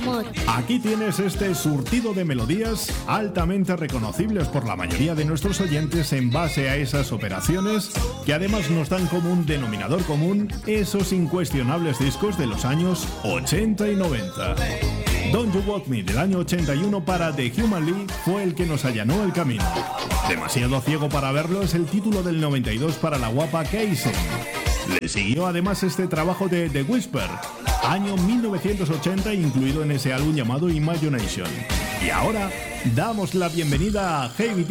amor. Aquí tienes este surtido de melodías altamente reconocibles por la mayoría de nuestros oyentes en base a esas operaciones que además nos dan como un denominador común esos incuestionables discos de los años 80 y 90. Don't You Want Me del año 81 para The Human League fue el que nos allanó el camino. Demasiado ciego para verlo es el título del 92 para la guapa Casey. Le siguió además este trabajo de The Whisper, año 1980, incluido en ese álbum llamado Imagination. Y ahora damos la bienvenida a Heavy D